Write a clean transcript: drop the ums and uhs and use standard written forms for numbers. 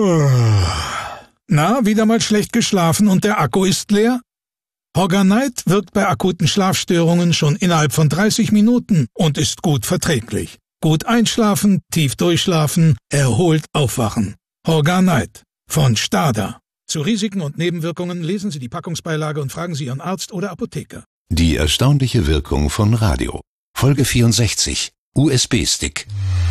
Na, wieder mal schlecht geschlafen und der Akku ist leer? Horganite wirkt bei akuten Schlafstörungen schon innerhalb von 30 Minuten und ist gut verträglich. Gut einschlafen, tief durchschlafen, erholt aufwachen. Horganite von STADA. Zu Risiken und Nebenwirkungen lesen Sie die Packungsbeilage und fragen Sie Ihren Arzt oder Apotheker. Die erstaunliche Wirkung von Radio. Folge 64. USB-Stick.